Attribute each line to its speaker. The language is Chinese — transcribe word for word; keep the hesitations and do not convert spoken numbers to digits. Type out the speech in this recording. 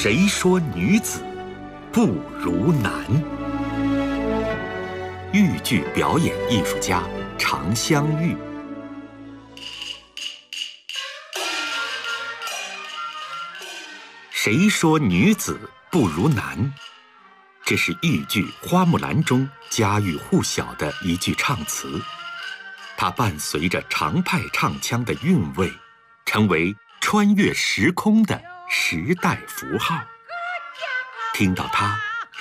Speaker 1: 谁说女子不如男？豫剧表演艺术家常香玉。谁说女子不如男？这是豫剧《花木兰》中家喻户晓的一句唱词，它伴随着常派唱腔的韵味，成为穿越时空的时代符号。听到它，